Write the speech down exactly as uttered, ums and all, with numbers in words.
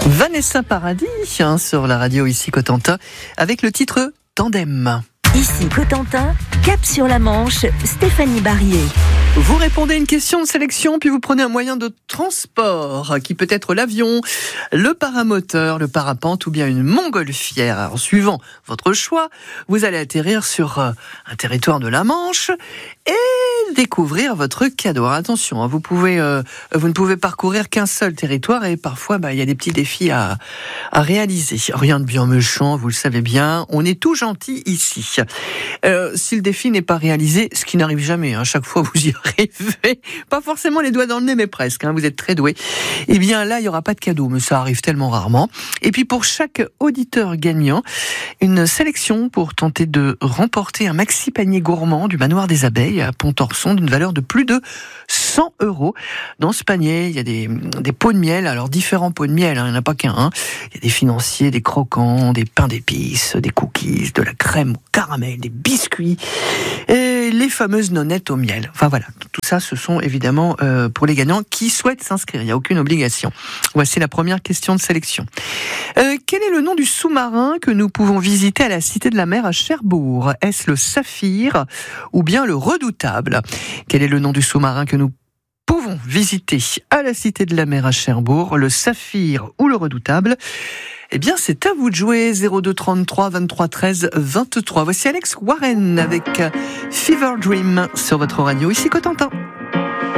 Vanessa Paradis hein, sur la radio ici Cotentin avec le titre Tandem. Ici Cotentin, cap sur la Manche, Stéphanie Barrier. Vous répondez à une question de sélection, puis vous prenez un moyen de transport, qui peut être l'avion, le paramoteur, le parapente ou bien une montgolfière. Alors, suivant votre choix, vous allez atterrir sur un territoire de la Manche et découvrir votre cadeau. Alors, attention, hein, vous pouvez, euh, vous ne pouvez parcourir qu'un seul territoire et parfois, bah, il y a des petits défis à, à réaliser. Rien de bien méchant, vous le savez bien. On est tout gentil ici. Euh, si le défi n'est pas réalisé, ce qui n'arrive jamais, hein, chaque fois vous y arrivez, pas forcément les doigts dans le nez, mais presque, hein, vous êtes très doué. Eh bien là, il n'y aura pas de cadeau, mais ça arrive tellement rarement. Et puis pour chaque auditeur gagnant, une sélection pour tenter de remporter un maxi panier gourmand du Manoir des Abeilles à Pontorson d'une valeur de plus de cent euros. Dans ce panier, il y a des, des pots de miel, alors différents pots de miel, hein, il n'y en a pas qu'un. Hein. Il y a des financiers, des croquants, des pains d'épices, des cookies, de la crème au caramel, des biscuits et les fameuses nonnettes au miel. Enfin voilà, tout ça ce sont évidemment euh, pour les gagnants qui souhaitent s'inscrire, il n'y a aucune obligation. Voici la première question de sélection. Euh, quel est le nom du sous-marin que nous pouvons visiter à la Cité de la Mer à Cherbourg ? Est-ce le Saphir ou bien le Redoutable ? Quel est le nom du sous-marin que nous pouvons visiter à la Cité de la Mer à Cherbourg, le Saphir ou le Redoutable ? Eh bien, c'est à vous de jouer. Zéro deux trente-trois vingt-trois treize vingt-trois. Voici Alex Warren avec Fever Dream sur votre radio ici Cotentin.